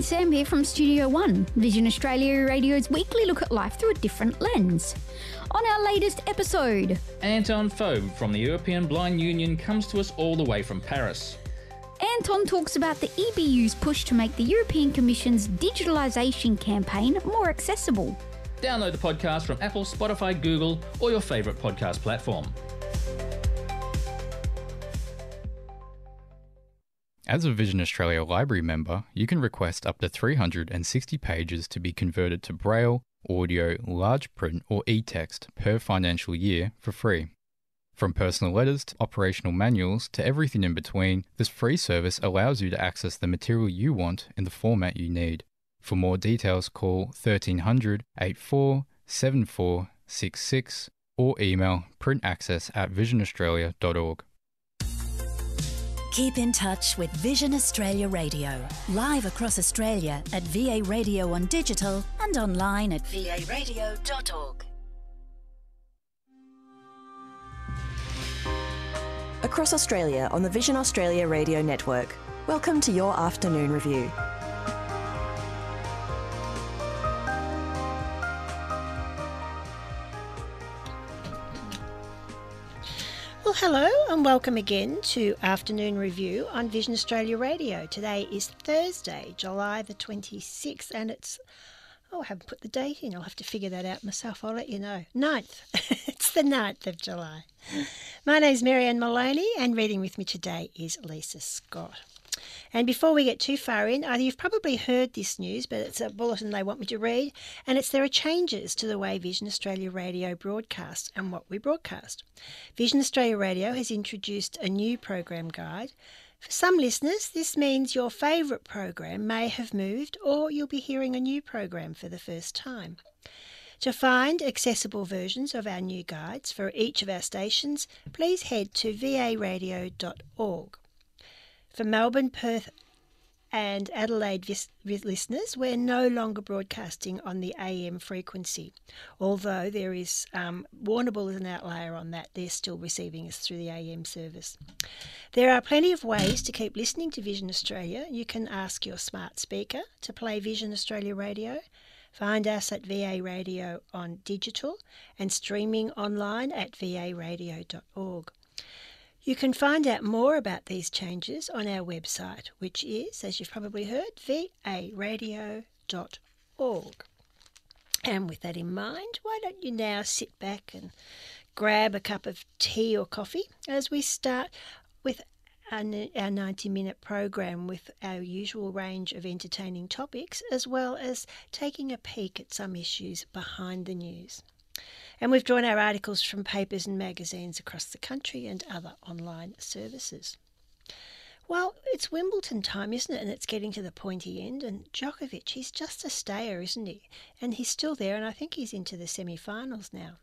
and Sam here from Studio One, Vision Australia Radio's weekly look at life through a different lens. On our latest episode, Anton Phobe from the European Blind Union comes to us all the way from Paris. Anton talks about the EBU's push to make the European Commission's digitalisation campaign more accessible. Download the podcast from Apple, Spotify, Google, or your favourite podcast platform. As a Vision Australia Library member, you can request up to 360 pages to be converted to Braille, audio, large print or e-text per financial year for free. From personal letters to operational manuals to everything in between, this free service allows you to access the material you want in the format you need. For more details, call 1300 84 7466 or email printaccess@visionaustralia.org. Keep in touch with Vision Australia Radio, live across Australia at VA Radio on digital and online at varadio.org. Across Australia on the Vision Australia Radio Network, welcome to your afternoon review. Well, hello and welcome again to Afternoon Review on Vision Australia Radio. Today is Thursday, July the 26th, and it's... I haven't put the date in. I'll have to figure that out myself. I'll let you know. 9th. It's the 9th of July. My name's Marianne Maloney, and reading with me today is Lisa Scott. And before we get too far in, you've probably heard this news, but it's a bulletin they want me to read, and there are changes to the way Vision Australia Radio broadcasts and what we broadcast. Vision Australia Radio has introduced a new program guide. For some listeners, this means your favourite program may have moved, or you'll be hearing a new program for the first time. To find accessible versions of our new guides for each of our stations, please head to varadio.org. For Melbourne, Perth and Adelaide listeners, we're no longer broadcasting on the AM frequency. Although there is Warrnambool as an outlier on that, they're still receiving us through the AM service. There are plenty of ways to keep listening to Vision Australia. You can ask your smart speaker to play Vision Australia Radio. Find us at VA Radio on digital and streaming online at varadio.org. You can find out more about these changes on our website, which is, as you've probably heard, varadio.org. And with that in mind, why don't you now sit back and grab a cup of tea or coffee as we start with our 90-minute program with our usual range of entertaining topics, as well as taking a peek at some issues behind the news. And we've drawn our articles from papers and magazines across the country and other online services. Well, it's Wimbledon time, isn't it? And it's getting to the pointy end. And Djokovic, he's just a stayer, isn't he? And he's still there, and I think he's into the semi-finals now.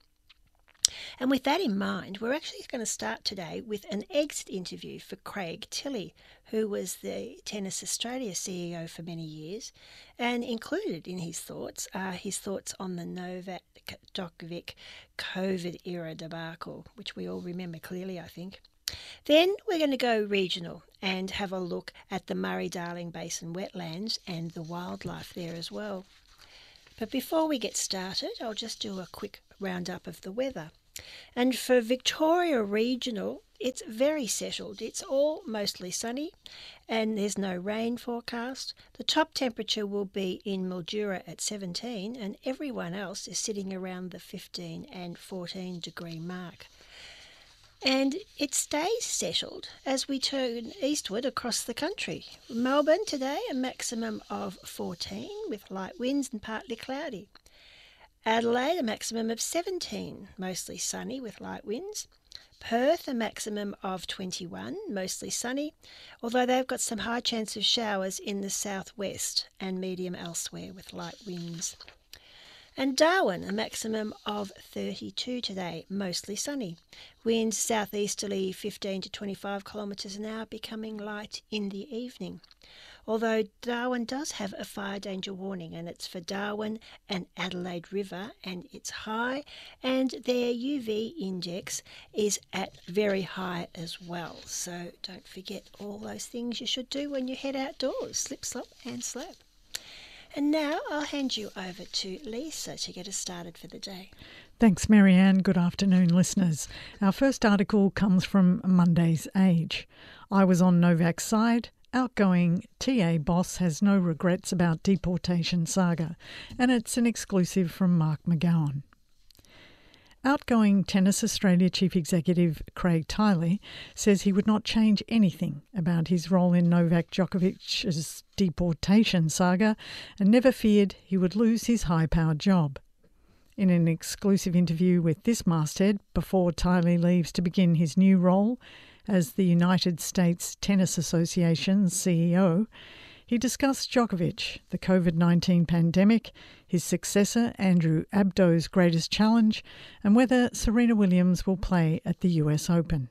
And with that in mind, we're actually going to start today with an exit interview for Craig Tilley, who was the Tennis Australia CEO for many years, and included in his thoughts are his thoughts on the Novak Djokovic COVID-era debacle, which we all remember clearly, I think. Then we're going to go regional and have a look at the Murray-Darling Basin wetlands and the wildlife there as well. But before we get started, I'll just do a quick roundup of the weather. And for Victoria Regional, it's very settled. It's all mostly sunny and there's no rain forecast. The top temperature will be in Mildura at 17 and everyone else is sitting around the 15 and 14 degree mark. And it stays settled as we turn eastward across the country. Melbourne today, a maximum of 14 with light winds and partly cloudy. Adelaide, a maximum of 17, mostly sunny with light winds. Perth, a maximum of 21, mostly sunny, although they've got some high chance of showers in the southwest and medium elsewhere with light winds. And Darwin, a maximum of 32 today, mostly sunny. Winds southeasterly 15 to 25 kilometres an hour, becoming light in the evening. Although Darwin does have a fire danger warning, and it's for Darwin and Adelaide River, and it's high, and their UV index is at very high as well. So don't forget all those things you should do when you head outdoors, slip, slop and slap. And now I'll hand you over to Lisa to get us started for the day. Thanks, Marianne. Good afternoon, listeners. Our first article comes from Monday's Age. I was on Novak's side. Outgoing TA boss has no regrets about deportation saga, and it's an exclusive from Mark McGowan. Outgoing Tennis Australia Chief Executive Craig Tiley says he would not change anything about his role in Novak Djokovic's deportation saga and never feared he would lose his high-powered job. In an exclusive interview with this masthead before Tiley leaves to begin his new role as the United States Tennis Association's CEO, he discussed Djokovic, the COVID-19 pandemic, his successor Andrew Abdo's greatest challenge, and whether Serena Williams will play at the US Open.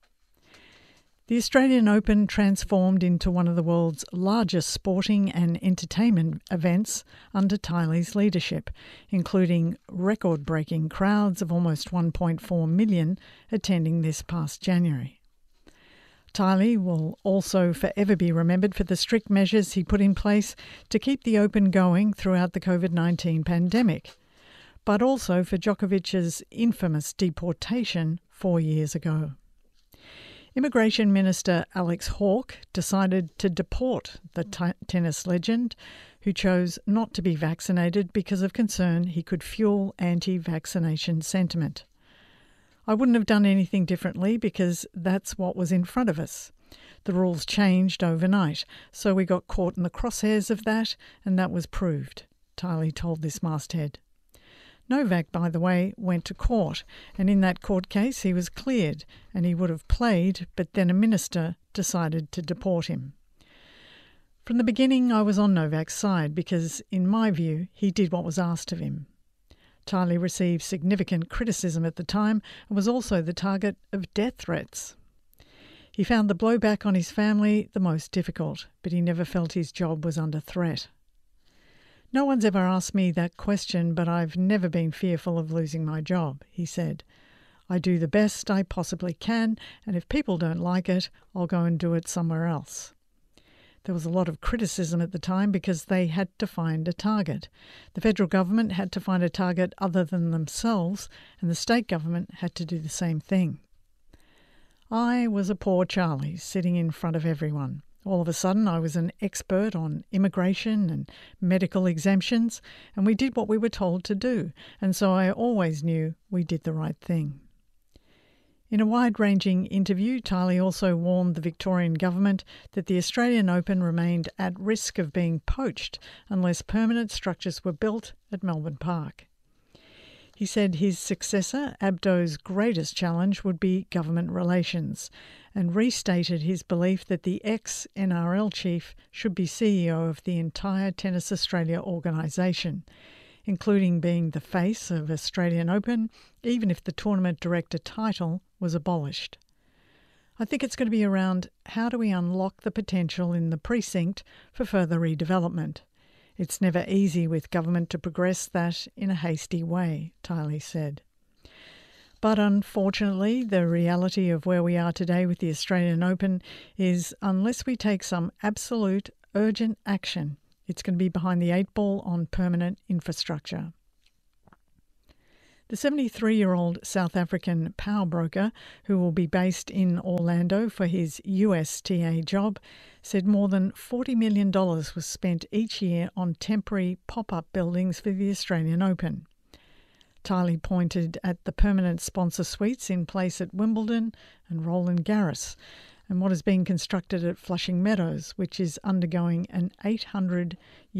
The Australian Open transformed into one of the world's largest sporting and entertainment events under Tiley's leadership, including record-breaking crowds of almost 1.4 million attending this past January. Tiley will also forever be remembered for the strict measures he put in place to keep the Open going throughout the COVID-19 pandemic, but also for Djokovic's infamous deportation 4 years ago. Immigration Minister Alex Hawke decided to deport the tennis legend, who chose not to be vaccinated because of concern he could fuel anti-vaccination sentiment. I wouldn't have done anything differently because that's what was in front of us. The rules changed overnight, so we got caught in the crosshairs of that, and that was proved, Tiley told this masthead. Novak, by the way, went to court, and in that court case he was cleared, and he would have played, but then a minister decided to deport him. From the beginning, I was on Novak's side because, in my view, he did what was asked of him. Tiley received significant criticism at the time and was also the target of death threats. He found the blowback on his family the most difficult, but he never felt his job was under threat. No one's ever asked me that question, but I've never been fearful of losing my job, he said. I do the best I possibly can, and if people don't like it, I'll go and do it somewhere else. There was a lot of criticism at the time because they had to find a target. The federal government had to find a target other than themselves, and the state government had to do the same thing. I was a poor Charlie sitting in front of everyone. All of a sudden I was an expert on immigration and medical exemptions, and we did what we were told to do, and so I always knew we did the right thing. In a wide-ranging interview, Tiley also warned the Victorian government that the Australian Open remained at risk of being poached unless permanent structures were built at Melbourne Park. He said his successor, Abdo's greatest challenge, would be government relations, and restated his belief that the ex-NRL chief should be CEO of the entire Tennis Australia organisation, including being the face of Australian Open, even if the tournament director title was abolished. I think it's going to be around how do we unlock the potential in the precinct for further redevelopment. It's never easy with government to progress that in a hasty way, Tiley said. But unfortunately, the reality of where we are today with the Australian Open is unless we take some absolute urgent action, it's going to be behind the 8 ball on permanent infrastructure. The 73-year-old South African power broker, who will be based in Orlando for his USTA job, said more than $40 million was spent each year on temporary pop-up buildings for the Australian Open. Tiley pointed at the permanent sponsor suites in place at Wimbledon and Roland Garros, and what is being constructed at Flushing Meadows, which is undergoing an $800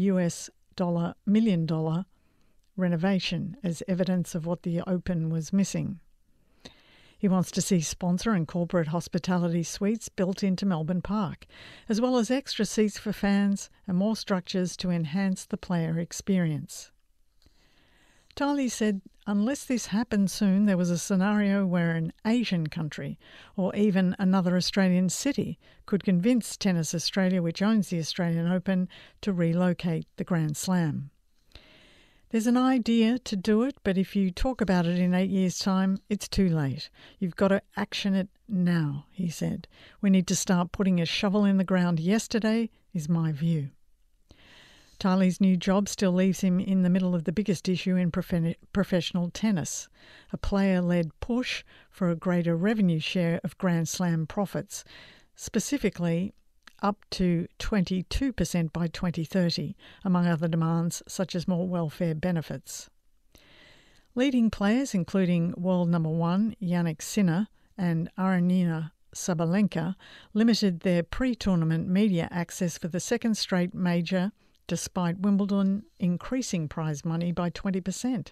million renovation as evidence of what the Open was missing. He wants to see sponsor and corporate hospitality suites built into Melbourne Park, as well as extra seats for fans and more structures to enhance the player experience. Tiley said unless this happened soon, there was a scenario where an Asian country or even another Australian city could convince Tennis Australia, which owns the Australian Open, to relocate the Grand Slam. There's an idea to do it, but if you talk about it in 8 years' time, it's too late. You've got to action it now, he said. We need to start putting a shovel in the ground yesterday, is my view. Tylee's new job still leaves him in the middle of the biggest issue in professional tennis, a player-led push for a greater revenue share of Grand Slam profits, specifically up to 22% by 2030, among other demands such as more welfare benefits. Leading players, including world number one Jannik Sinner and Aryna Sabalenka, limited their pre-tournament media access for the second straight major, despite Wimbledon increasing prize money by 20%.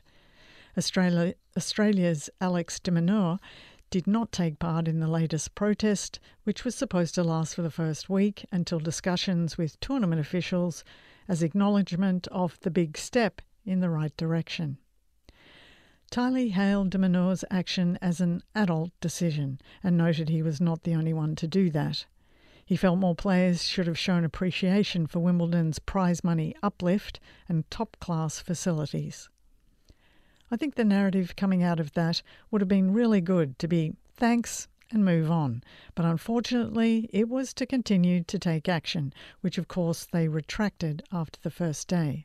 Australia's Alex de Minaur did not take part in the latest protest, which was supposed to last for the first week until discussions with tournament officials as acknowledgement of the big step in the right direction. Tylee hailed de Minaur's action as an adult decision and noted he was not the only one to do that. He felt more players should have shown appreciation for Wimbledon's prize money uplift and top-class facilities. I think the narrative coming out of that would have been really good to be thanks and move on, but unfortunately it was to continue to take action, which of course they retracted after the first day.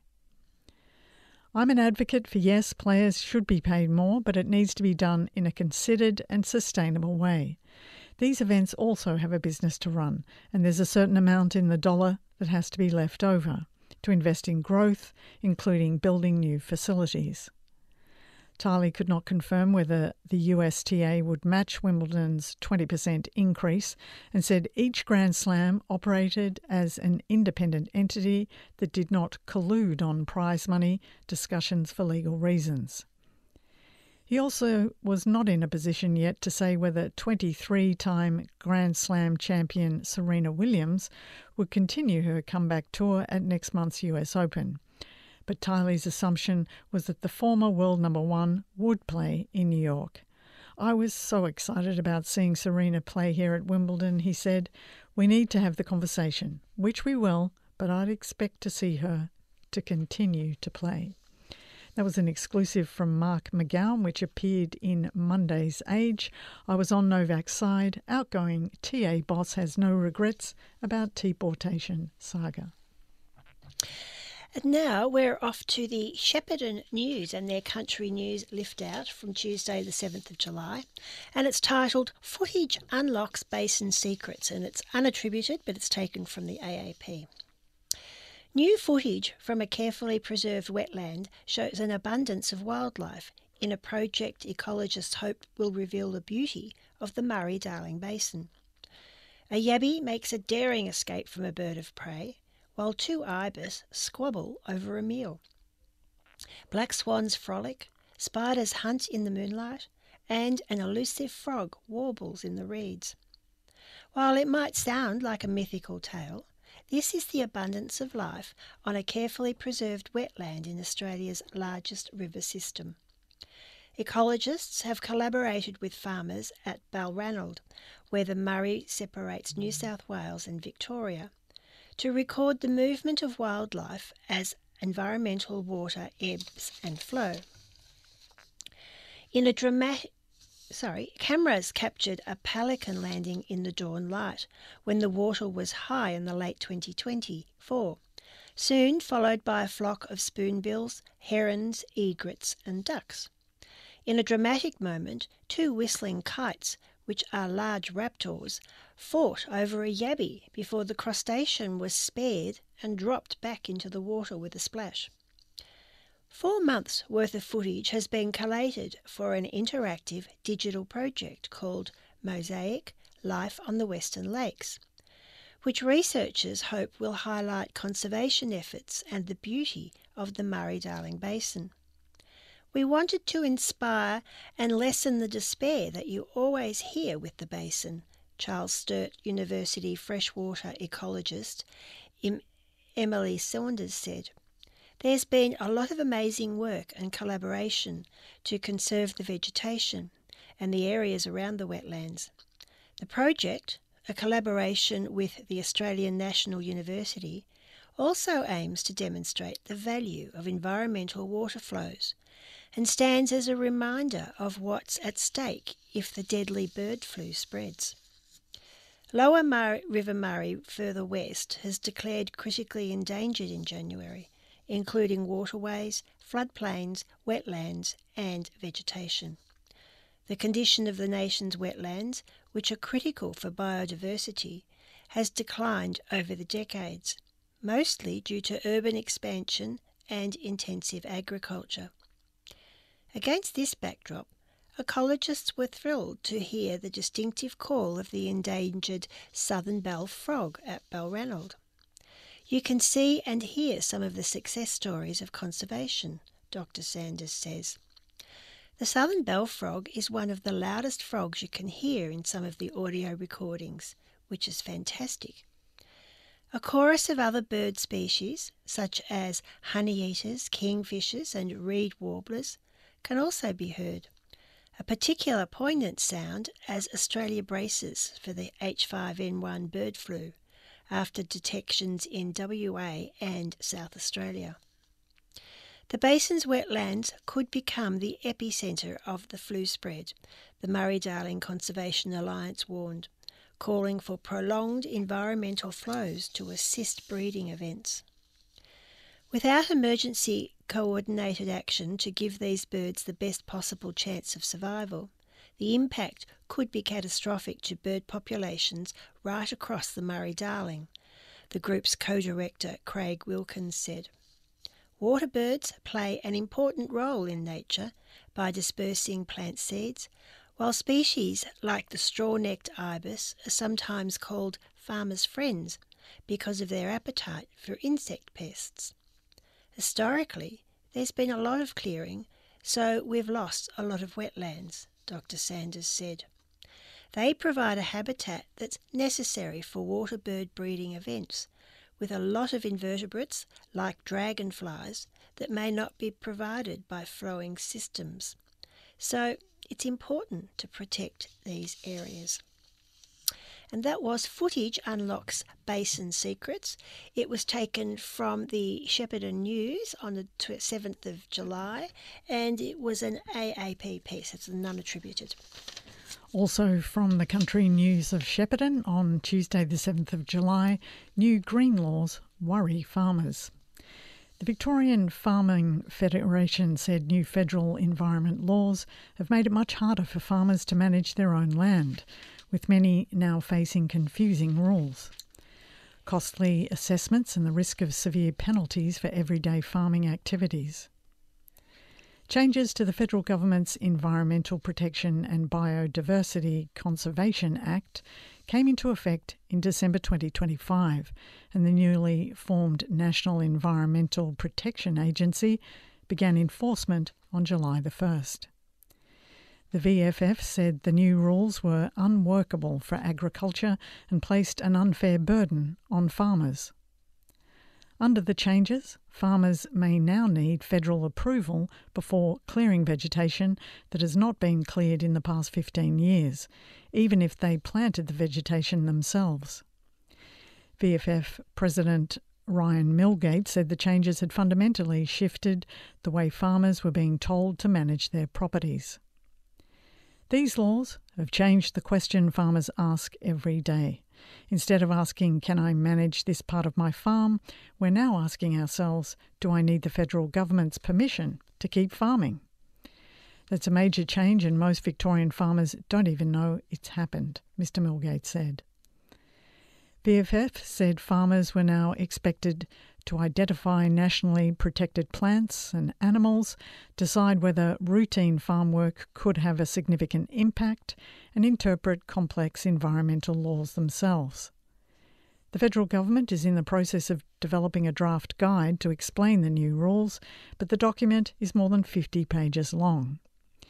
I'm an advocate for yes, players should be paid more, but it needs to be done in a considered and sustainable way. These events also have a business to run, and there's a certain amount in the dollar that has to be left over to invest in growth, including building new facilities. Tylee could not confirm whether the USTA would match Wimbledon's 20% increase and said each Grand Slam operated as an independent entity that did not collude on prize money discussions for legal reasons. He also was not in a position yet to say whether 23-time Grand Slam champion Serena Williams would continue her comeback tour at next month's US Open. But Tylee's assumption was that the former world number one would play in New York. I was so excited about seeing Serena play here at Wimbledon, he said. We need to have the conversation, which we will, but I'd expect to see her to continue to play. That was an exclusive from Mark McGowan, which appeared in Monday's Age. I was on Novak's side. Outgoing TA boss has no regrets about deportation saga. And now we're off to the Shepparton News and their country news lift out from Tuesday the 7th of July. And it's titled Footage Unlocks Basin Secrets, and it's unattributed, but it's taken from the AAP. New footage from a carefully preserved wetland shows an abundance of wildlife in a project ecologists hope will reveal the beauty of the Murray-Darling Basin. A yabby makes a daring escape from a bird of prey, while two ibis squabble over a meal. Black swans frolic, spiders hunt in the moonlight, and an elusive frog warbles in the reeds. While it might sound like a mythical tale, this is the abundance of life on a carefully preserved wetland in Australia's largest river system. Ecologists have collaborated with farmers at Balranald, where the Murray separates New South Wales and Victoria, to record the movement of wildlife as environmental water ebbs and flow. Cameras captured a pelican landing in the dawn light when the water was high in the late 2024, soon followed by a flock of spoonbills, herons, egrets and ducks. In a dramatic moment, two whistling kites, which are large raptors, fought over a yabby before the crustacean was spared and dropped back into the water with a splash. 4 months' worth of footage has been collated for an interactive digital project called Mosaic Life on the Western Lakes, which researchers hope will highlight conservation efforts and the beauty of the Murray-Darling Basin. We wanted to inspire and lessen the despair that you always hear with the basin, Charles Sturt University freshwater ecologist Emily Saunders said. There's been a lot of amazing work and collaboration to conserve the vegetation and the areas around the wetlands. The project, a collaboration with the Australian National University, also aims to demonstrate the value of environmental water flows and stands as a reminder of what's at stake if the deadly bird flu spreads. Lower River Murray, further west, has declared critically endangered in January, including waterways, floodplains, wetlands and vegetation. The condition of the nation's wetlands, which are critical for biodiversity, has declined over the decades, mostly due to urban expansion and intensive agriculture. Against this backdrop, ecologists were thrilled to hear the distinctive call of the endangered southern bell frog at Balranald. You can see and hear some of the success stories of conservation, Dr. Sanders says. The southern bell frog is one of the loudest frogs you can hear in some of the audio recordings, which is fantastic. A chorus of other bird species, such as honeyeaters, kingfishers and reed warblers, can also be heard. A particular poignant sound as Australia braces for the H5N1 bird flu after detections in WA and South Australia. The basin's wetlands could become the epicentre of the flu spread, the Murray-Darling Conservation Alliance warned, calling for prolonged environmental flows to assist breeding events. Without emergency coordinated action to give these birds the best possible chance of survival, the impact could be catastrophic to bird populations right across the Murray-Darling, the group's co-director Craig Wilkins said. Water birds play an important role in nature by dispersing plant seeds, while species like the straw-necked ibis are sometimes called farmers' friends because of their appetite for insect pests. Historically, there's been a lot of clearing, so we've lost a lot of wetlands, Dr. Sanders said. They provide a habitat that's necessary for water bird breeding events, with a lot of invertebrates, like dragonflies, that may not be provided by flowing systems. So it's important to protect these areas. And that was Footage Unlocks Basin Secrets. It was taken from the Shepparton News on the 7th of July, and it was an AAP piece, it's non-attributed. Also from the Country News of Shepparton on Tuesday the 7th of July, new green laws worry farmers. The Victorian Farming Federation said new federal environment laws have made it much harder for farmers to manage their own land, with many now facing confusing rules. Costly assessments and the risk of severe penalties for everyday farming activities. Changes to the federal government's Environmental Protection and Biodiversity Conservation Act came into effect in December 2025, and the newly formed National Environmental Protection Agency began enforcement on July the 1st. The VFF said the new rules were unworkable for agriculture and placed an unfair burden on farmers. Under the changes, farmers may now need federal approval before clearing vegetation that has not been cleared in the past 15 years, even if they planted the vegetation themselves. VFF President Ryan Milgate said the changes had fundamentally shifted the way farmers were being told to manage their properties. These laws have changed the question farmers ask every day. Instead of asking, can I manage this part of my farm, we're now asking ourselves, do I need the federal government's permission to keep farming? That's a major change, and most Victorian farmers don't even know it's happened, Mr. Milgate said. VFF said farmers were now expected to identify nationally protected plants and animals, decide whether routine farm work could have a significant impact, and interpret complex environmental laws themselves. The federal government is in the process of developing a draft guide to explain the new rules, but the document is more than 50 pages long.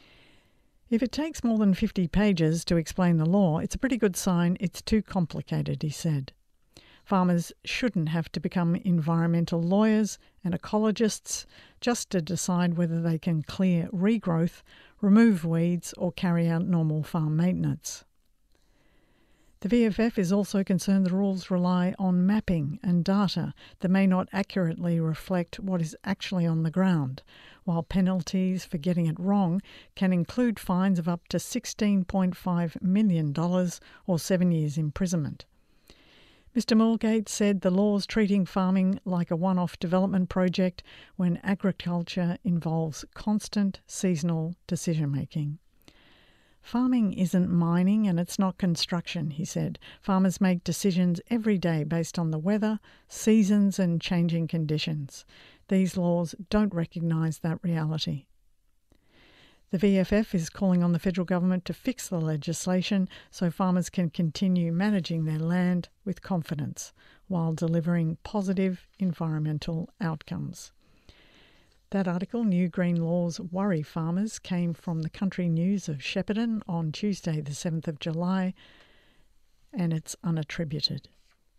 If it takes more than 50 pages to explain the law, it's a pretty good sign it's too complicated, he said. Farmers shouldn't have to become environmental lawyers and ecologists just to decide whether they can clear regrowth, remove weeds or carry out normal farm maintenance. The The VFF is also concerned the rules rely on mapping and data that may not accurately reflect what is actually on the ground, while penalties for getting it wrong can include fines of up to $16.5 million or 7 years imprisonment. Mr Mulgate said the law's treating farming like a one-off development project when agriculture involves constant seasonal decision-making. Farming isn't mining and it's not construction, he said. Farmers make decisions every day based on the weather, seasons and changing conditions. These laws don't recognise that reality. The VFF is calling on the federal government to fix the legislation so farmers can continue managing their land with confidence while delivering positive environmental outcomes. That article, New Green Laws Worry Farmers, came from the Country News of Shepparton on Tuesday the 7th of July, and it's unattributed.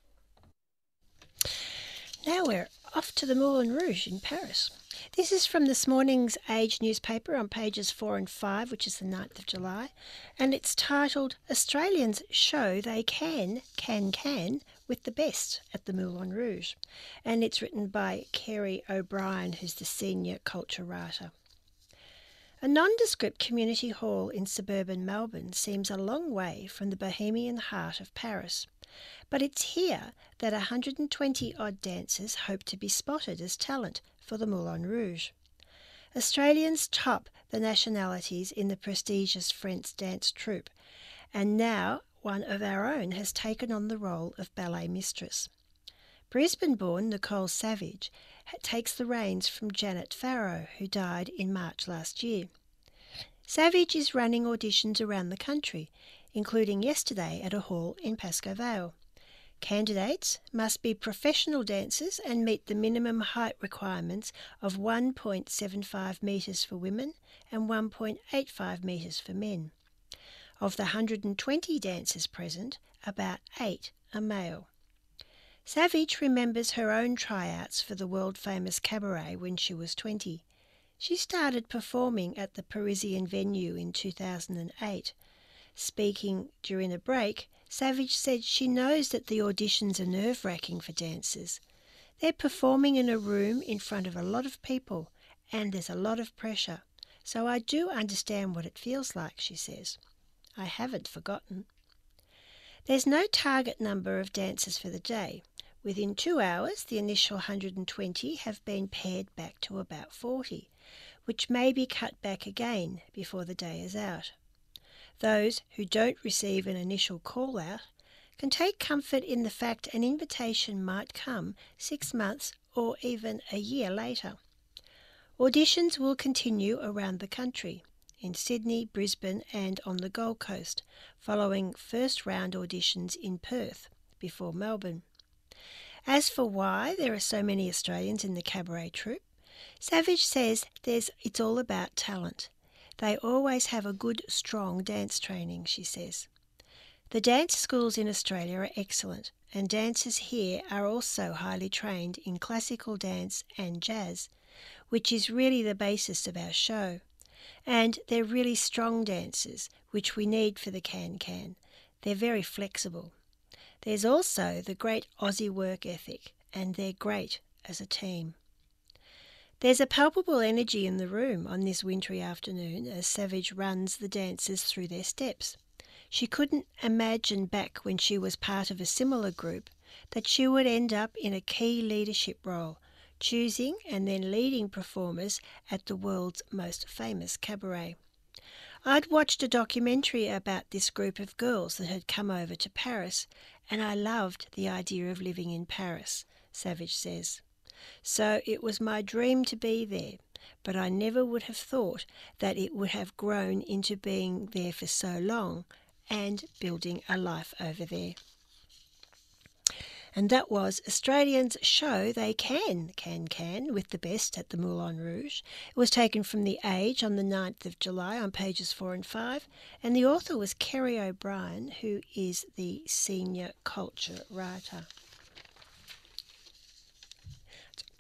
Now we're off to the Moulin Rouge in Paris. This is from this morning's Age newspaper on pages 4 and 5, which is the 9th of July, and it's titled Australians Show They Can with the Best at the Moulin Rouge, and it's written by Kerry O'Brien, who's the senior culture writer. A nondescript community hall in suburban Melbourne seems a long way from the bohemian heart of Paris, but it's here that 120-odd dancers hope to be spotted as talent for the Moulin Rouge. Australians top the nationalities in the prestigious French dance troupe, and now one of our own has taken on the role of ballet mistress. Brisbane-born Nicole Savage takes the reins from Janet Farrow, who died in March last year. Savage is running auditions around the country, including yesterday at a hall in Pascoe Vale. Candidates must be professional dancers and meet the minimum height requirements of 1.75 metres for women and 1.85 metres for men. Of the 120 dancers present, about 8 are male. Savage remembers her own tryouts for the world-famous cabaret when she was 20. She started performing at the Parisian venue in 2008. Speaking during a break, Savage said she knows that the auditions are nerve-wracking for dancers. They're performing in a room in front of a lot of people, and there's a lot of pressure. So I do understand what it feels like, she says. I haven't forgotten. There's no target number of dancers for the day. Within 2 hours, the initial 120 have been pared back to about 40, which may be cut back again before the day is out. Those who don't receive an initial call-out can take comfort in the fact an invitation might come 6 months or even a year later. Auditions will continue around the country, in Sydney, Brisbane and on the Gold Coast, following first-round auditions in Perth before Melbourne. As for why there are so many Australians in the cabaret troupe, Savage says it's all about talent. They always have a good, strong dance training, she says. The dance schools in Australia are excellent, and dancers here are also highly trained in classical dance and jazz, which is really the basis of our show. And they're really strong dancers, which we need for the can-can. They're very flexible. There's also the great Aussie work ethic, and they're great as a team. There's a palpable energy in the room on this wintry afternoon as Savage runs the dancers through their steps. She couldn't imagine back when she was part of a similar group that she would end up in a key leadership role, choosing and then leading performers at the world's most famous cabaret. I'd watched a documentary about this group of girls that had come over to Paris, and I loved the idea of living in Paris, Savage says. So it was my dream to be there, but I never would have thought that it would have grown into being there for so long and building a life over there. And that was Australians Show They Can with the best at the Moulin Rouge. It was taken from The Age on the 9th of July on pages 4 and 5, and the author was Kerry O'Brien, who is the senior culture writer.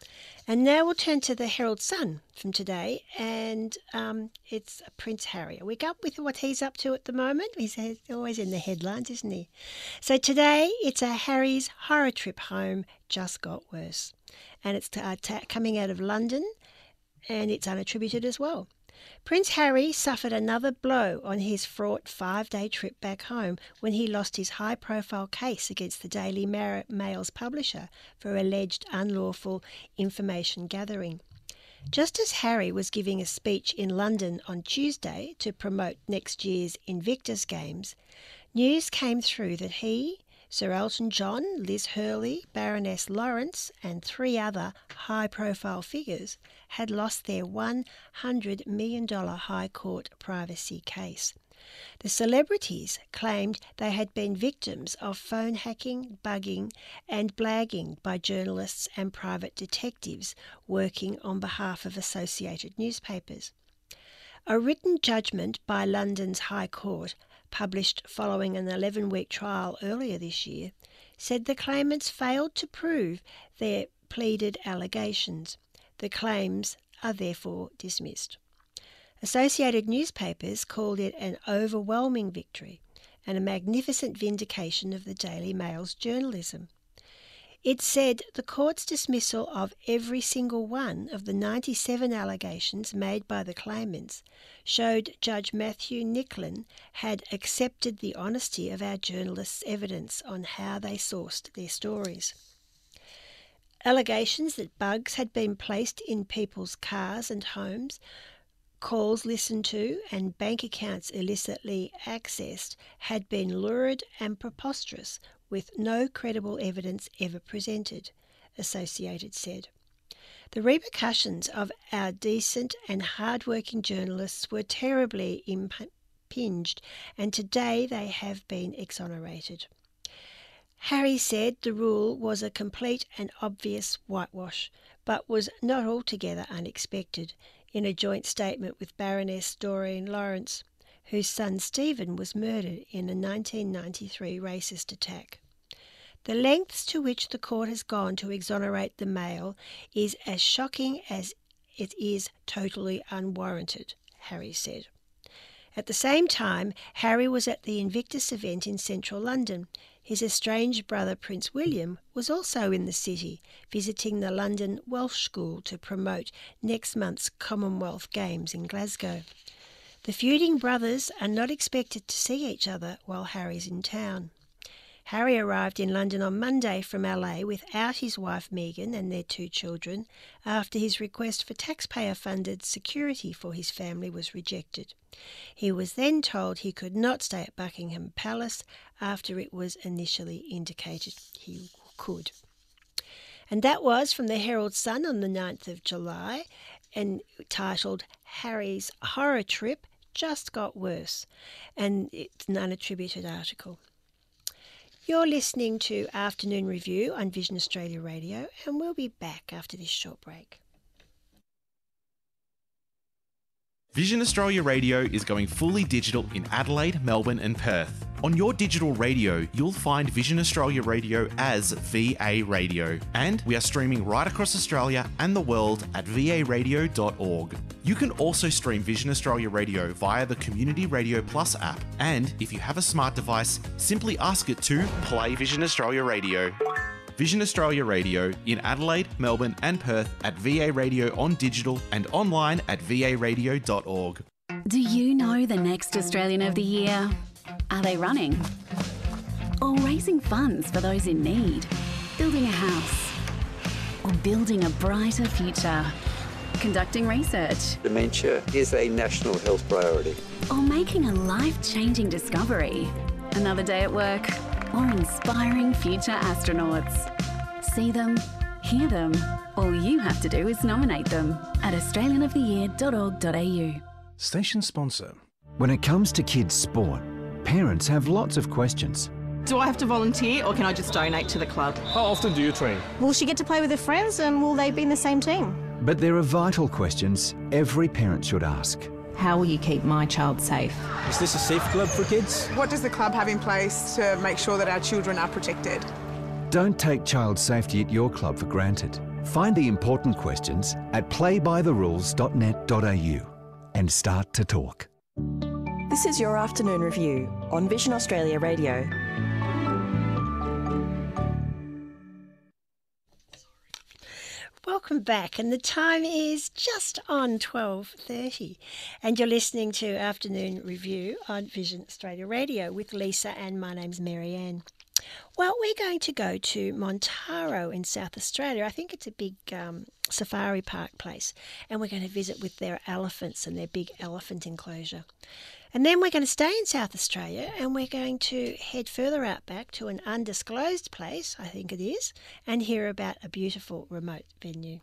And now we'll turn to the Herald Sun from today, and it's Prince Harry. We go up with what he's up to at the moment. He's always in the headlines, isn't he? So today it's a Harry's horror trip home just got worse. And it's coming out of London, and it's unattributed as well. Prince Harry suffered another blow on his fraught 5-day trip back home when he lost his high-profile case against the Daily Mail's publisher for alleged unlawful information gathering. Just as Harry was giving a speech in London on Tuesday to promote next year's Invictus Games, news came through that he, Sir Elton John, Liz Hurley, Baroness Lawrence and 3 other high-profile figures had lost their $100 million High Court privacy case. The celebrities claimed they had been victims of phone hacking, bugging and blagging by journalists and private detectives working on behalf of associated newspapers. A written judgment by London's High Court, published following an 11-week trial earlier this year, said the claimants failed to prove their pleaded allegations. The claims are therefore dismissed. Associated newspapers called it an overwhelming victory and a magnificent vindication of the Daily Mail's journalism. It said the court's dismissal of every single one of the 97 allegations made by the claimants showed Judge Matthew Nicklin had accepted the honesty of our journalists' evidence on how they sourced their stories. Allegations that bugs had been placed in people's cars and homes, calls listened to and bank accounts illicitly accessed had been lurid and preposterous, with no credible evidence ever presented, Associated said. The repercussions of our decent and hard-working journalists were terribly impinged, and today they have been exonerated. Harry said the rule was a complete and obvious whitewash, but was not altogether unexpected, in a joint statement with Baroness Doreen Lawrence, whose son Stephen was murdered in a 1993 racist attack. The lengths to which the court has gone to exonerate the Mail is as shocking as it is totally unwarranted, Harry said. At the same time, Harry was at the Invictus event in central London. His estranged brother Prince William was also in the city, visiting the London Welsh School to promote next month's Commonwealth Games in Glasgow. The feuding brothers are not expected to see each other while Harry's in town. Harry arrived in London on Monday from LA without his wife Meghan and their 2 children after his request for taxpayer-funded security for his family was rejected. He was then told he could not stay at Buckingham Palace after it was initially indicated he could. And that was from the Herald Sun on the 9th of July, and titled Harry's Horror Trip Just Got Worse, and it's an unattributed article. You're listening to Afternoon Review on Vision Australia Radio, and we'll be back after this short break. Vision Australia Radio is going fully digital in Adelaide, Melbourne and Perth. On your digital radio, you'll find Vision Australia Radio as VA Radio. And we are streaming right across Australia and the world at varadio.org. You can also stream Vision Australia Radio via the Community Radio Plus app. And if you have a smart device, simply ask it to play Vision Australia Radio. Vision Australia Radio in Adelaide, Melbourne and Perth at VA Radio on digital and online at varadio.org. Do you know the next Australian of the Year? Are they running? Or raising funds for those in need? Building a house? Or building a brighter future? Conducting research? Dementia is a national health priority. Or making a life-changing discovery? Another day at work? Or inspiring future astronauts? See them, hear them. All you have to do is nominate them at australianoftheyear.org.au. Station sponsor. When it comes to kids' sport, parents have lots of questions. Do I have to volunteer or can I just donate to the club? How often do you train? Will she get to play with her friends and will they be in the same team? But there are vital questions every parent should ask. How will you keep my child safe? Is this a safe club for kids? What does the club have in place to make sure that our children are protected? Don't take child safety at your club for granted. Find the important questions at playbytherules.net.au and start to talk. This is your afternoon review on Vision Australia Radio. Welcome back, and the time is just on 12:30, and you're listening to Afternoon Review on Vision Australia Radio with Lisa, and my name's Marianne. Well, we're going to go to Montaro in South Australia. I think it's a big safari park place, and we're going to visit with their elephants and their big elephant enclosure. And then we're going to stay in South Australia, and we're going to head further out back to an undisclosed place, I think it is, and hear about a beautiful remote venue.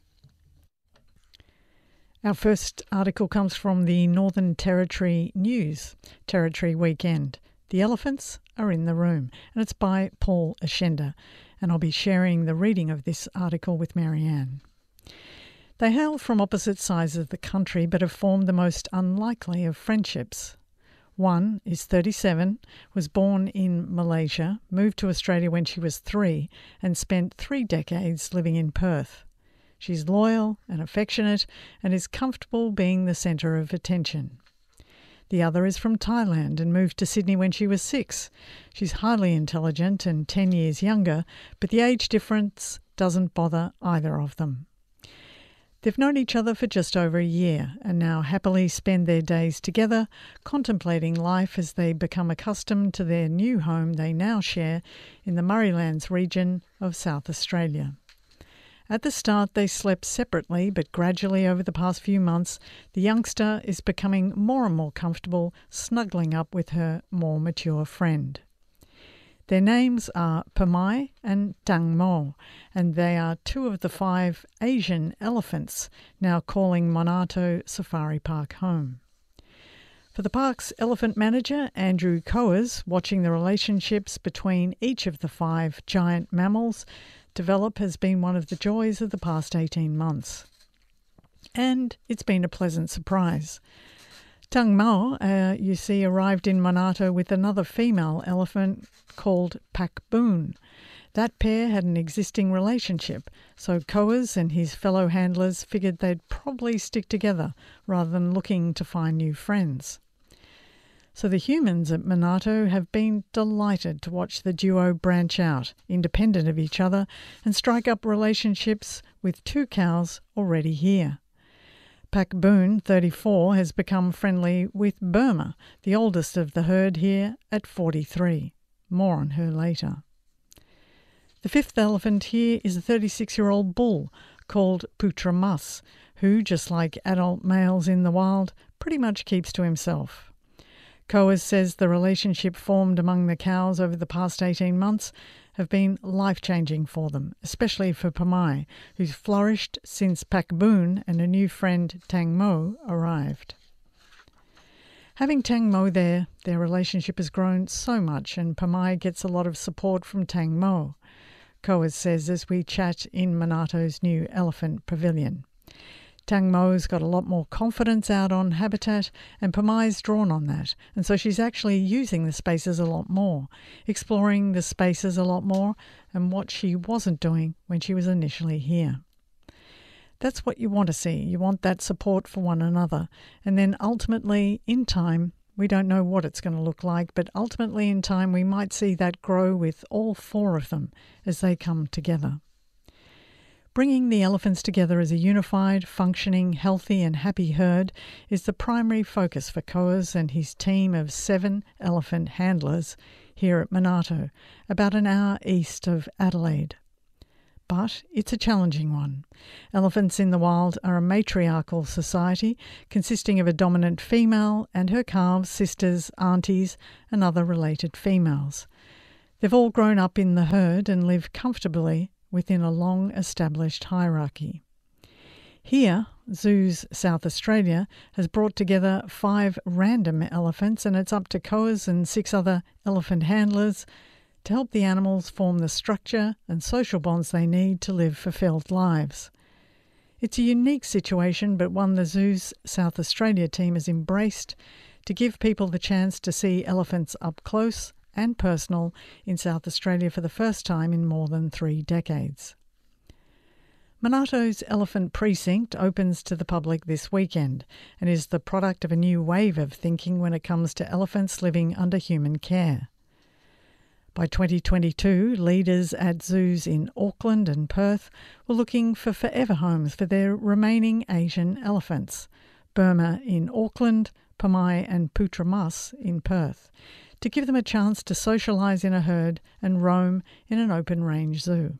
Our first article comes from the Northern Territory News, Territory Weekend. The Elephants Are in the Room, and it's by Paul Ashenda, and I'll be sharing the reading of this article with Marianne. They hail from opposite sides of the country but have formed the most unlikely of friendships. One is 37, was born in Malaysia, moved to Australia when she was 3 and spent 3 decades living in Perth. She's loyal and affectionate and is comfortable being the centre of attention. The other is from Thailand and moved to Sydney when she was 6. She's highly intelligent and 10 years younger, but the age difference doesn't bother either of them. They've known each other for just over a year and now happily spend their days together, contemplating life as they become accustomed to their new home they now share in the Murraylands region of South Australia. At the start, they slept separately, but gradually over the past few months, the youngster is becoming more and more comfortable snuggling up with her more mature friend. Their names are Pamai and Tang Mo, and they are 2 of the 5 Asian elephants now calling Monarto Safari Park home. For the park's elephant manager, Andrew Coers, watching the relationships between each of the 5 giant mammals develop has been one of the joys of the past 18 months. And it's been a pleasant surprise. Tang Mao, you see, arrived in Monarto with another female elephant called Pak Boon. That pair had an existing relationship, so Coers and his fellow handlers figured they'd probably stick together rather than looking to find new friends. So the humans at Monarto have been delighted to watch the duo branch out, independent of each other, and strike up relationships with 2 cows already here. Pak Boon, 34, has become friendly with Burma, the oldest of the herd here at 43. More on her later. The 5th elephant here is a 36-year-old bull called Putra Mas, who, just like adult males in the wild, pretty much keeps to himself. Coers says the relationship formed among the cows over the past 18 months have been life-changing for them, especially for Pamai, who's flourished since Pak Boon and a new friend Tang Mo arrived. Having Tang Mo there, their relationship has grown so much, and Pamai gets a lot of support from Tang Mo, Coers says as we chat in Monarto's new elephant pavilion. Tang Mo's got a lot more confidence out on habitat, and Pamai's drawn on that, and so she's actually using the spaces a lot more, exploring the spaces a lot more, and what she wasn't doing when she was initially here. That's what you want to see. You want that support for one another, and then ultimately, in time, we don't know what it's going to look like, but ultimately in time we might see that grow with all 4 of them as they come together. Bringing the elephants together as a unified, functioning, healthy and happy herd is the primary focus for Coers and his team of 7 elephant handlers here at Monarto, about an hour east of Adelaide. But it's a challenging one. Elephants in the wild are a matriarchal society consisting of a dominant female and her calves, sisters, aunties and other related females. They've all grown up in the herd and live comfortably within a long-established hierarchy. Here, Zoos South Australia has brought together 5 random elephants, and it's up to Coers and 6 other elephant handlers to help the animals form the structure and social bonds they need to live fulfilled lives. It's a unique situation, but one the Zoos South Australia team has embraced to give people the chance to see elephants up close and personal in South Australia for the first time in more than 3 decades. Monato's Elephant Precinct opens to the public this weekend and is the product of a new wave of thinking when it comes to elephants living under human care. By 2022, leaders at zoos in Auckland and Perth were looking for forever homes for their remaining Asian elephants, Burma in Auckland, Pamai and Putra Mas in Perth, to give them a chance to socialise in a herd and roam in an open-range zoo.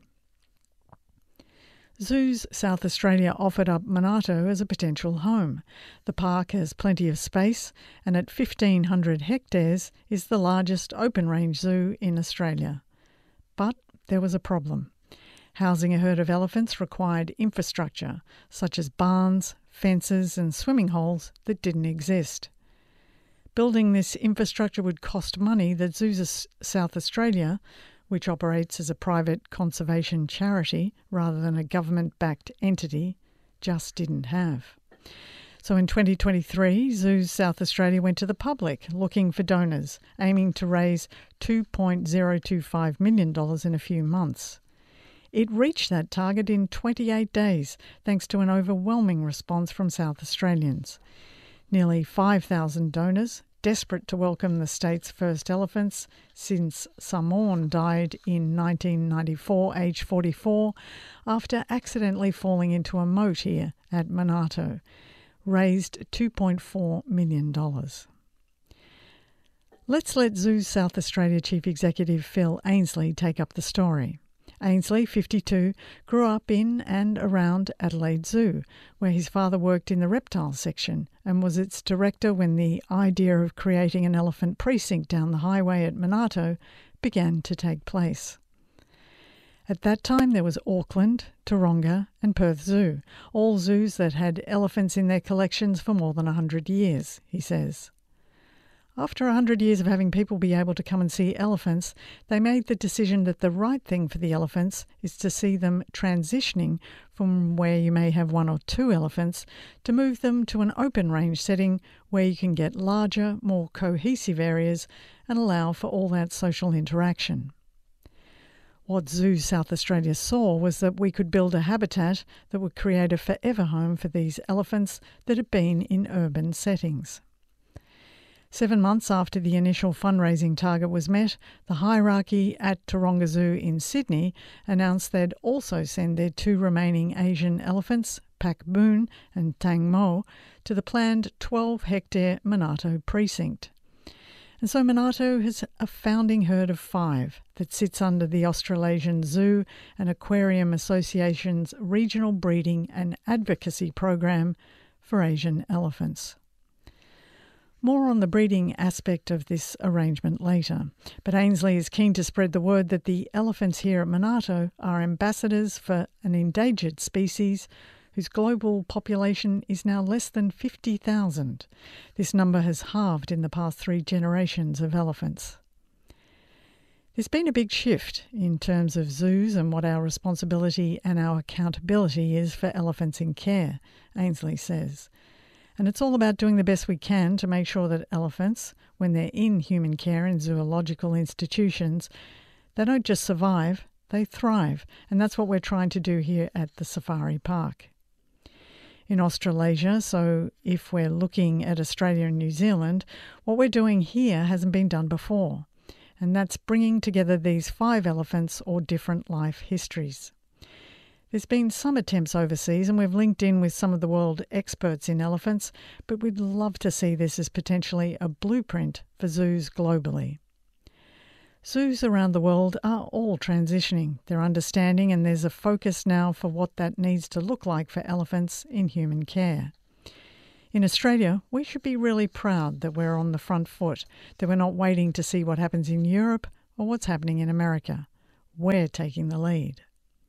Zoos South Australia offered up Monato as a potential home. The park has plenty of space and at 1,500 hectares is the largest open-range zoo in Australia. But there was a problem. Housing a herd of elephants required infrastructure, such as barns, fences and swimming holes that didn't exist. Building this infrastructure would cost money that Zoos South Australia, which operates as a private conservation charity rather than a government-backed entity, just didn't have. So in 2023, Zoos South Australia went to the public looking for donors, aiming to raise $2.025 million in a few months. It reached that target in 28 days, thanks to an overwhelming response from South Australians. Nearly 5,000 donors, desperate to welcome the state's first elephants since Samoan died in 1994, aged 44, after accidentally falling into a moat here at Monato, raised $2.4 million. Let's let Zoos South Australia Chief Executive Phil Ainslie take up the story. Ainslie, 52, grew up in and around Adelaide Zoo, where his father worked in the reptile section and was its director when the idea of creating an elephant precinct down the highway at Monato began to take place. At that time there was Auckland, Taronga and Perth Zoo, all zoos that had elephants in their collections for more than 100 years, he says. After 100 years of having people be able to come and see elephants, they made the decision that the right thing for the elephants is to see them transitioning from where you may have 1 or 2 elephants to move them to an open range setting where you can get larger, more cohesive areas and allow for all that social interaction. What Zoos South Australia saw was that we could build a habitat that would create a forever home for these elephants that had been in urban settings. 7 months after the initial fundraising target was met, the hierarchy at Taronga Zoo in Sydney announced they'd also send their 2 remaining Asian elephants, Pak Boon and Tang Mo, to the planned 12-hectare Monato precinct. And so Monato has a founding herd of 5 that sits under the Australasian Zoo and Aquarium Association's regional breeding and advocacy program for Asian elephants. More on the breeding aspect of this arrangement later, but Ainslie is keen to spread the word that the elephants here at Monato are ambassadors for an endangered species whose global population is now less than 50,000. This number has halved in the past 3 generations of elephants. There's been a big shift in terms of zoos and what our responsibility and our accountability is for elephants in care, Ainslie says. And it's all about doing the best we can to make sure that elephants, when they're in human care in zoological institutions, they don't just survive, they thrive. And that's what we're trying to do here at the Safari Park. In Australasia, so if we're looking at Australia and New Zealand, what we're doing here hasn't been done before. And that's bringing together these 5 elephants or different life histories. There's been some attempts overseas and we've linked in with some of the world experts in elephants, but we'd love to see this as potentially a blueprint for zoos globally. Zoos around the world are all transitioning. They're understanding and there's a focus now for what that needs to look like for elephants in human care. In Australia, we should be really proud that we're on the front foot, that we're not waiting to see what happens in Europe or what's happening in America. We're taking the lead.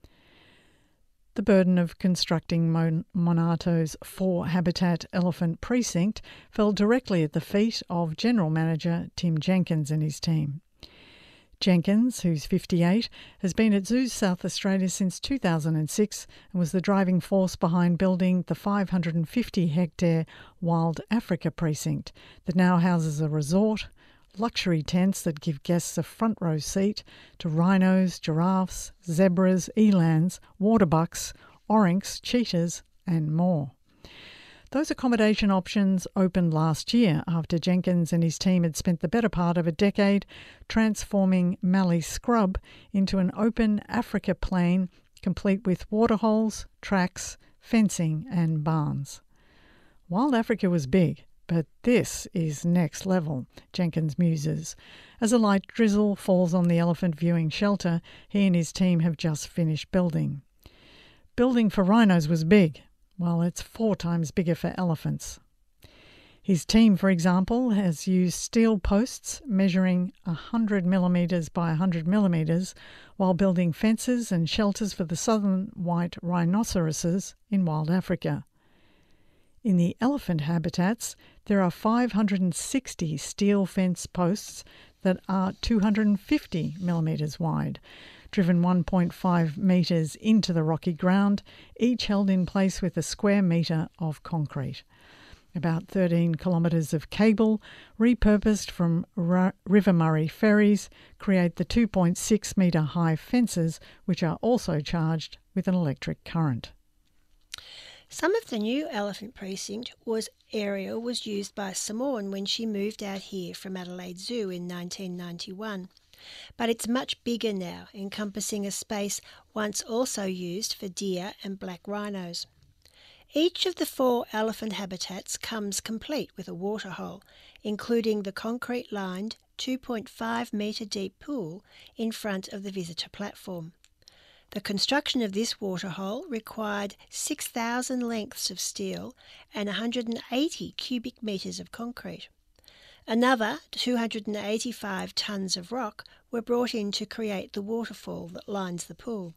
The burden of constructing Monato's 4-habitat elephant precinct fell directly at the feet of General Manager Tim Jenkins and his team. Jenkins, who's 58, has been at Zoos South Australia since 2006 and was the driving force behind building the 550-hectare Wild Africa precinct that now houses a resort, luxury tents that give guests a front row seat to rhinos, giraffes, zebras, elands, waterbucks, oryx, cheetahs and more. Those accommodation options opened last year after Jenkins and his team had spent the better part of a decade transforming Mallee Scrub into an open Africa plain complete with waterholes, tracks, fencing and barns. Wild Africa was big, but this is next level, Jenkins muses. As a light drizzle falls on the elephant viewing shelter he and his team have just finished building. Building for rhinos was big. Well, it's 4 times bigger for elephants. His team, for example, has used steel posts measuring 100 millimetres by 100 millimetres while building fences and shelters for the southern white rhinoceroses in wild Africa. In the elephant habitats, there are 560 steel fence posts that are 250 millimetres wide, driven 1.5 metres into the rocky ground, each held in place with a square metre of concrete. About 13 kilometres of cable, repurposed from River Murray ferries, create the 2.6 metre high fences, which are also charged with an electric current. Some of the new elephant precinct area was used by Samoan when she moved out here from Adelaide Zoo in 1991. But it's much bigger now, encompassing a space once also used for deer and black rhinos. Each of the 4 elephant habitats comes complete with a waterhole, including the concrete-lined 2.5 metre deep pool in front of the visitor platform. The construction of this waterhole required 6,000 lengths of steel and 180 cubic metres of concrete. Another 285 tonnes of rock were brought in to create the waterfall that lines the pool.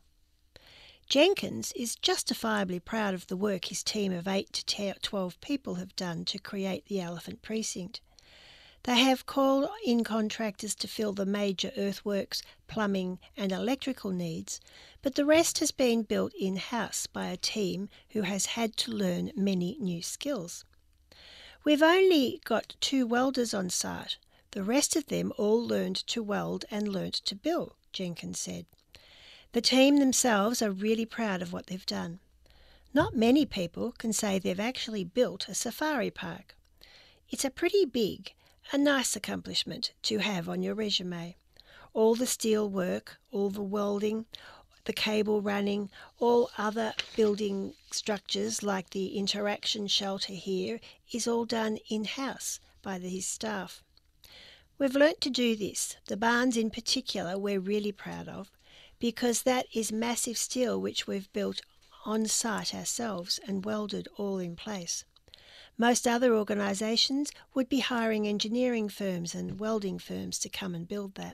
Jenkins is justifiably proud of the work his team of 8 to 12 people have done to create the elephant precinct. They have called in contractors to fill the major earthworks, plumbing and electrical needs, but the rest has been built in-house by a team who has had to learn many new skills. We've only got 2 welders on site. The rest of them all learned to weld and learnt to build, Jenkins said. The team themselves are really proud of what they've done. Not many people can say they've actually built a safari park. It's a pretty big, a nice accomplishment to have on your resume. All the steel work, all the welding, the cable running, all other building structures like the interaction shelter here is all done in-house by his staff. We've learnt to do this. The barns in particular we're really proud of, because that is massive steel which we've built on site ourselves and welded all in place. Most other organisations would be hiring engineering firms and welding firms to come and build that.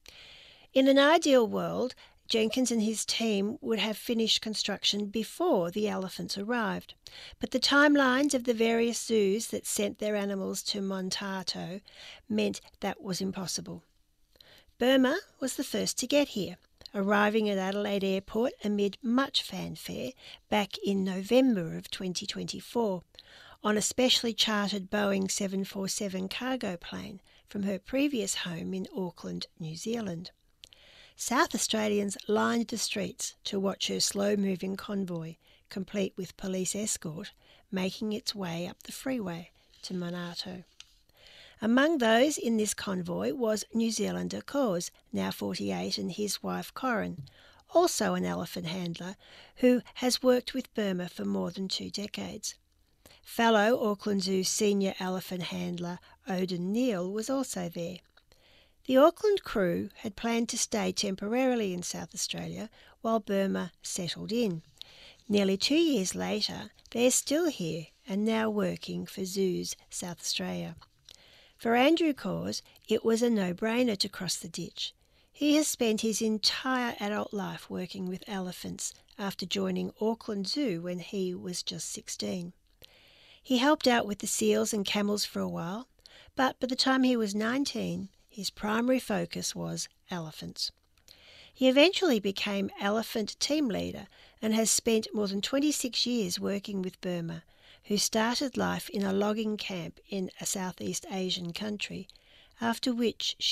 In an ideal world, Jenkins and his team would have finished construction before the elephants arrived, but the timelines of the various zoos that sent their animals to Montato meant that was impossible. Burma was the first to get here, arriving at Adelaide Airport amid much fanfare back in November of 2024 on a specially chartered Boeing 747 cargo plane from her previous home in Auckland, New Zealand. South Australians lined the streets to watch her slow-moving convoy, complete with police escort, making its way up the freeway to Montato. Among those in this convoy was New Zealander Cause, now 48, and his wife Corin, also an elephant handler who has worked with Burma for more than 2 decades. Fellow Auckland Zoo senior elephant handler Odin Neal was also there. The Auckland crew had planned to stay temporarily in South Australia while Burma settled in. Nearly 2 years later, they're still here and now working for Zoos South Australia. For Andrew Cause, it was a no-brainer to cross the ditch. He has spent his entire adult life working with elephants after joining Auckland Zoo when he was just 16. He helped out with the seals and camels for a while, but by the time he was 19, his primary focus was elephants. He eventually became elephant team leader and has spent more than 26 years working with Burma, who started life in a logging camp in a Southeast Asian country after which